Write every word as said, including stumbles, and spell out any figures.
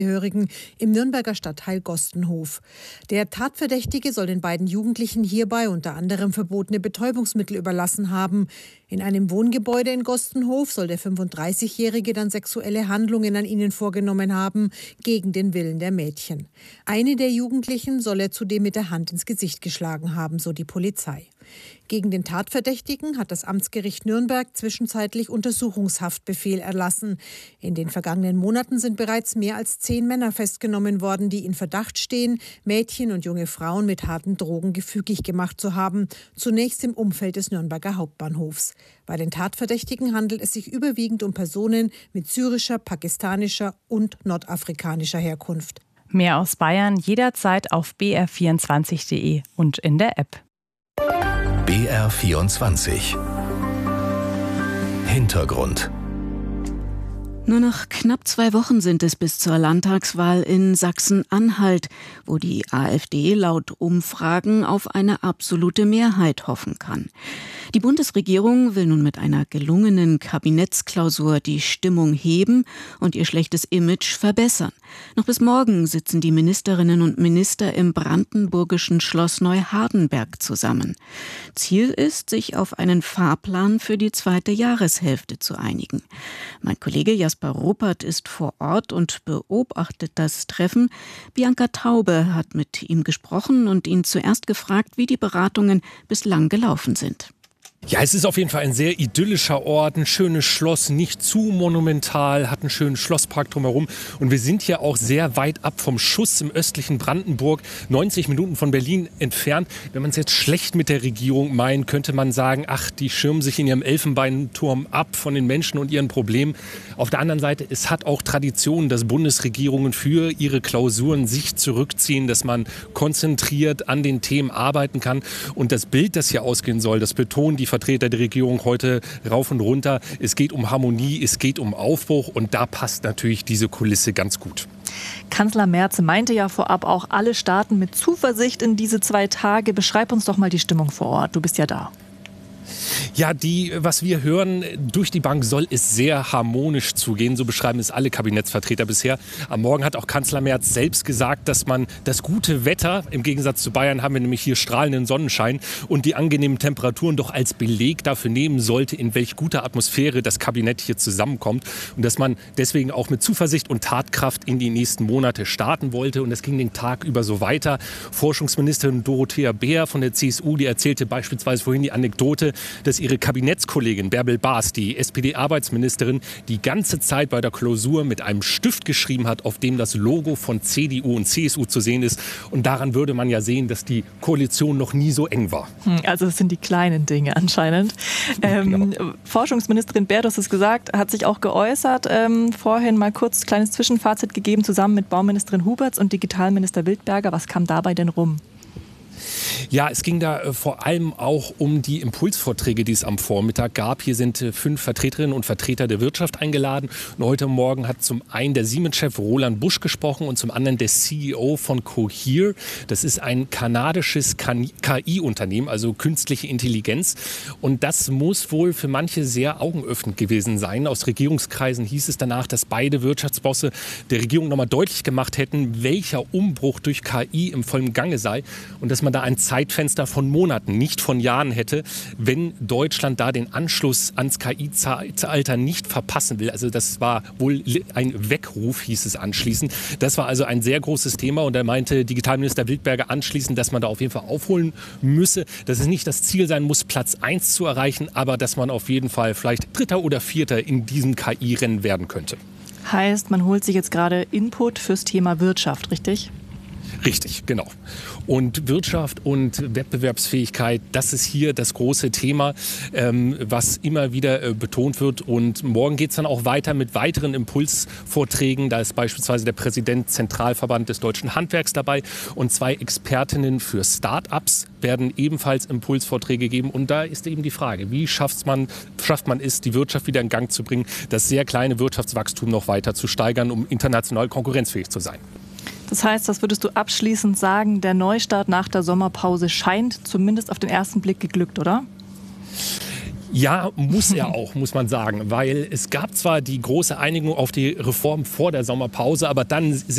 Angehörigen im Nürnberger Stadtteil Gostenhof. Der Tatverdächtige soll den beiden Jugendlichen hierbei unter anderem verbotene Betäubungsmittel überlassen haben. In einem Wohngebäude in Gostenhof soll der fünfunddreißigjährige dann sexuelle Handlungen an ihnen vorgenommen haben, gegen den Willen der Mädchen. Eine der Jugendlichen soll er zudem mit der Hand ins Gesicht geschlagen haben, so die Polizei. Gegen den Tatverdächtigen hat das Amtsgericht Nürnberg zwischenzeitlich Untersuchungshaftbefehl erlassen. In den vergangenen Monaten sind bereits mehr als zehn Männer festgenommen worden, die in Verdacht stehen, Mädchen und junge Frauen mit harten Drogen gefügig gemacht zu haben, zunächst im Umfeld des Nürnberger Hauptbahnhofs. Bei den Tatverdächtigen handelt es sich überwiegend um Personen mit syrischer, pakistanischer und nordafrikanischer Herkunft. Mehr aus Bayern jederzeit auf b r vierundzwanzig punkt d e und in der App. B R vierundzwanzig. Hintergrund. Nur noch knapp zwei Wochen sind es bis zur Landtagswahl in Sachsen-Anhalt, wo die AfD laut Umfragen auf eine absolute Mehrheit hoffen kann. Die Bundesregierung will nun mit einer gelungenen Kabinettsklausur die Stimmung heben und ihr schlechtes Image verbessern. Noch bis morgen sitzen die Ministerinnen und Minister im brandenburgischen Schloss Neuhardenberg zusammen. Ziel ist, sich auf einen Fahrplan für die zweite Jahreshälfte zu einigen. Mein Kollege Jasper Ruppert ist vor Ort und beobachtet das Treffen. Bianca Taube hat mit ihm gesprochen und ihn zuerst gefragt, wie die Beratungen bislang gelaufen sind. Ja, es ist auf jeden Fall ein sehr idyllischer Ort, ein schönes Schloss, nicht zu monumental, hat einen schönen Schlosspark drumherum. Und wir sind hier auch sehr weit ab vom Schuss im östlichen Brandenburg, neunzig Minuten von Berlin entfernt. Wenn man es jetzt schlecht mit der Regierung meint, könnte man sagen, ach, die schirmen sich in ihrem Elfenbeinturm ab von den Menschen und ihren Problemen. Auf der anderen Seite, es hat auch Tradition, dass Bundesregierungen für ihre Klausuren sich zurückziehen, dass man konzentriert an den Themen arbeiten kann. Und das Bild, das hier ausgehen soll, das betont die Vertreter der Regierung heute rauf und runter. Es geht um Harmonie, es geht um Aufbruch und da passt natürlich diese Kulisse ganz gut. Kanzler Merz meinte ja vorab auch, alle starten mit Zuversicht in diese zwei Tage. Beschreib uns doch mal die Stimmung vor Ort. Du bist ja da. Ja, die, was wir hören, durch die Bank soll es sehr harmonisch zugehen. So beschreiben es alle Kabinettsvertreter bisher. Am Morgen hat auch Kanzler Merz selbst gesagt, dass man das gute Wetter, im Gegensatz zu Bayern haben wir nämlich hier strahlenden Sonnenschein, und die angenehmen Temperaturen doch als Beleg dafür nehmen sollte, in welch guter Atmosphäre das Kabinett hier zusammenkommt. Und dass man deswegen auch mit Zuversicht und Tatkraft in die nächsten Monate starten wollte. Und das ging den Tag über so weiter. Forschungsministerin Dorothea Bär von der C S U, die erzählte beispielsweise vorhin die Anekdote, dass ihre Kabinettskollegin Bärbel Baas, die S P D-Arbeitsministerin, die ganze Zeit bei der Klausur mit einem Stift geschrieben hat, auf dem das Logo von C D U und C S U zu sehen ist. Und daran würde man ja sehen, dass die Koalition noch nie so eng war. Also es sind die kleinen Dinge anscheinend. Ähm, genau. Forschungsministerin Bär, du hast es gesagt, hat sich auch geäußert. Ähm, vorhin mal kurz ein kleines Zwischenfazit gegeben, zusammen mit Bauministerin Huberts und Digitalminister Wildberger. Was kam dabei denn rum? Ja, es ging da äh, vor allem auch um die Impulsvorträge, die es am Vormittag gab. Hier sind äh, fünf Vertreterinnen und Vertreter der Wirtschaft eingeladen. Und heute Morgen hat zum einen der Siemens-Chef Roland Busch gesprochen und zum anderen der C E O von Cohere. Das ist ein kanadisches K I-Unternehmen, also künstliche Intelligenz. Und das muss wohl für manche sehr augenöffnend gewesen sein. Aus Regierungskreisen hieß es danach, dass beide Wirtschaftsbosse der Regierung nochmal deutlich gemacht hätten, welcher Umbruch durch K I im vollen Gange sei. Und dass man da ein Zeitfenster von Monaten, nicht von Jahren hätte, wenn Deutschland da den Anschluss ans K I-Zeitalter nicht verpassen will. Also das war wohl ein Weckruf, hieß es anschließend. Das war also ein sehr großes Thema und da meinte Digitalminister Wildberger anschließend, dass man da auf jeden Fall aufholen müsse, dass es nicht das Ziel sein muss, Platz eins zu erreichen, aber dass man auf jeden Fall vielleicht Dritter oder Vierter in diesem K I-Rennen werden könnte. Heißt, man holt sich jetzt gerade Input fürs Thema Wirtschaft, richtig? Richtig, genau. Und Wirtschaft und Wettbewerbsfähigkeit, das ist hier das große Thema, ähm, was immer wieder äh, betont wird. Und morgen geht es dann auch weiter mit weiteren Impulsvorträgen. Da ist beispielsweise der Präsident Zentralverband des Deutschen Handwerks dabei und zwei Expertinnen für Start-ups werden ebenfalls Impulsvorträge geben. Und da ist eben die Frage, wie schafft man, schafft man es, die Wirtschaft wieder in Gang zu bringen, das sehr kleine Wirtschaftswachstum noch weiter zu steigern, um international konkurrenzfähig zu sein. Das heißt, das würdest du abschließend sagen, der Neustart nach der Sommerpause scheint zumindest auf den ersten Blick geglückt, oder? Ja, muss er auch, muss man sagen, weil es gab zwar die große Einigung auf die Reform vor der Sommerpause, aber dann